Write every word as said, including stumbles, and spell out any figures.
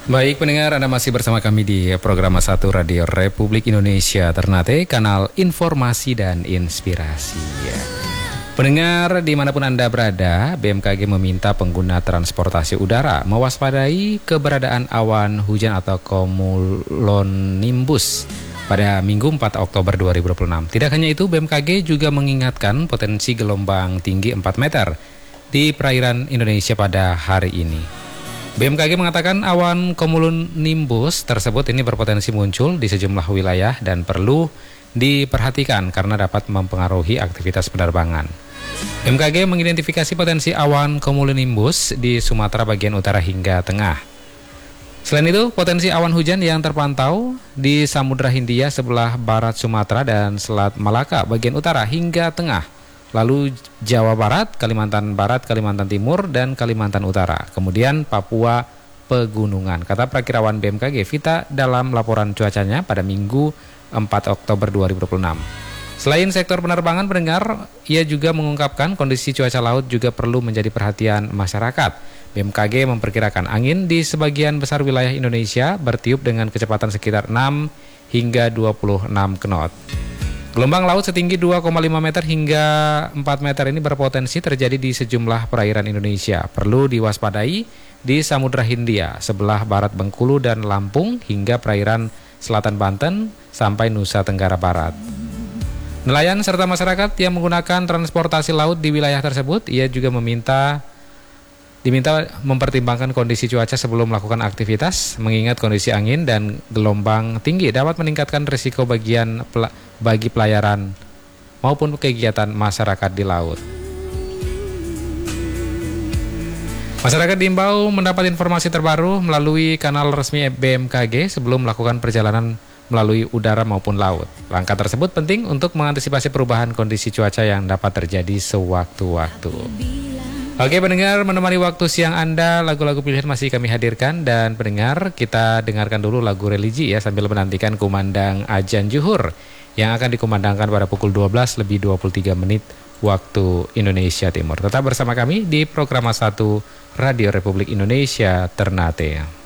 Baik pendengar, Anda masih bersama kami di program satu Radio Republik Indonesia Ternate, kanal informasi dan inspirasi. Ya. Pendengar dimanapun Anda berada, B M K G meminta pengguna transportasi udara mewaspadai keberadaan awan hujan atau cumulonimbus pada Minggu empat Oktober dua ribu dua puluh enam. Tidak hanya itu, B M K G juga mengingatkan potensi gelombang tinggi empat meter di perairan Indonesia pada hari ini. B M K G mengatakan awan cumulonimbus tersebut ini berpotensi muncul di sejumlah wilayah dan perlu diperhatikan karena dapat mempengaruhi aktivitas penerbangan. B M K G mengidentifikasi potensi awan cumulonimbus di Sumatera bagian utara hingga tengah. Selain itu, potensi awan hujan yang terpantau di Samudra Hindia sebelah barat Sumatera dan Selat Malaka bagian utara hingga tengah. Lalu Jawa Barat, Kalimantan Barat, Kalimantan Timur, dan Kalimantan Utara. Kemudian Papua Pegunungan. Kata Prakirawan B M K G Vita dalam laporan cuacanya pada Minggu empat Oktober dua ribu dua puluh enam. Selain sektor penerbangan pendengar, ia juga mengungkapkan kondisi cuaca laut juga perlu menjadi perhatian masyarakat. B M K G memperkirakan angin di sebagian besar wilayah Indonesia bertiup dengan kecepatan sekitar enam hingga dua puluh enam knot. Gelombang laut setinggi dua koma lima meter hingga empat meter ini berpotensi terjadi di sejumlah perairan Indonesia. Perlu diwaspadai di Samudra Hindia, sebelah barat Bengkulu dan Lampung hingga perairan selatan Banten sampai Nusa Tenggara Barat. Nelayan serta masyarakat yang menggunakan transportasi laut di wilayah tersebut, ia juga meminta diminta mempertimbangkan kondisi cuaca sebelum melakukan aktivitas, mengingat kondisi angin dan gelombang tinggi dapat meningkatkan risiko bagian pel- bagi pelayaran maupun kegiatan masyarakat di laut. Masyarakat diimbau mendapat informasi terbaru melalui kanal resmi B M K G sebelum melakukan perjalanan melalui udara maupun laut. Langkah tersebut penting untuk mengantisipasi perubahan kondisi cuaca yang dapat terjadi sewaktu-waktu. Oke pendengar, menemani waktu siang Anda, lagu-lagu pilihan masih kami hadirkan. Dan pendengar, kita dengarkan dulu lagu religi ya sambil menantikan kumandang Ajan Juhur yang akan dikumandangkan pada pukul dua belas lebih dua puluh tiga menit waktu Indonesia Timur. Tetap bersama kami di program satu Radio Republik Indonesia Ternate.